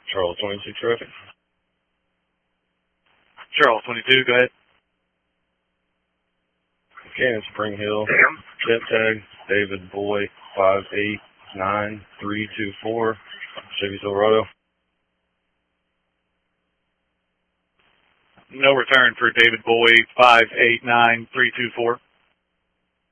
Charles 22 traffic. Charles 22, go ahead. Cannon Spring Hill. Jet tag David Boy 589324. Chevy Silverado. No return for David Boy 589324.